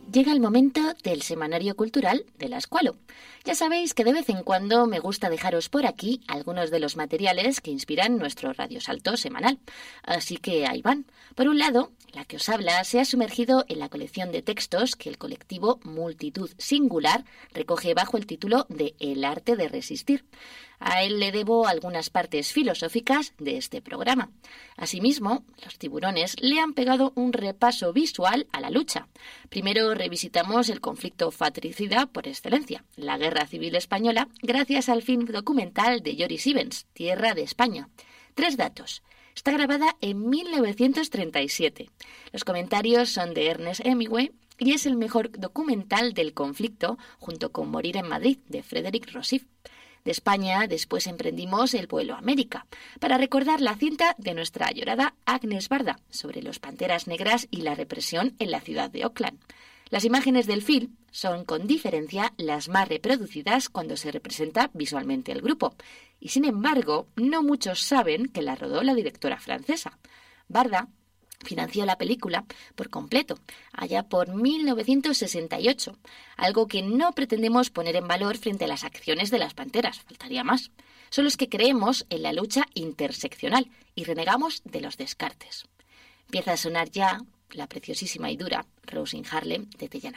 Llega el momento del semanario cultural de la Escualo. Ya sabéis que de vez en cuando me gusta dejaros por aquí algunos de los materiales que inspiran nuestro radiosalto semanal. Así que ahí van. Por un lado, la que os habla se ha sumergido en la colección de textos que el colectivo Multitud Singular recoge bajo el título de El arte de resistir. A él le debo algunas partes filosóficas de este programa. Asimismo, los tiburones le han pegado un repaso visual a la lucha. Primero revisitamos el conflicto fratricida por excelencia, la Guerra Civil Española, gracias al film documental de Joris Ivens, Tierra de España. 3 datos. Está grabada en 1937. Los comentarios son de Ernest Hemingway y es el mejor documental del conflicto junto con Morir en Madrid, de Frédéric Rossif. De España, después emprendimos el vuelo a América, para recordar la cinta de nuestra ayorada Agnes Barda sobre los panteras negras y la represión en la ciudad de Oakland. Las imágenes del film son con diferencia las más reproducidas cuando se representa visualmente el grupo, y sin embargo, no muchos saben que la rodó la directora francesa. Barda financió la película por completo, allá por 1968, algo que no pretendemos poner en valor frente a las acciones de las panteras, faltaría más. Son los que creemos en la lucha interseccional y renegamos de los descartes. Empieza a sonar ya la preciosísima y dura Rose in Harlem de Teyana.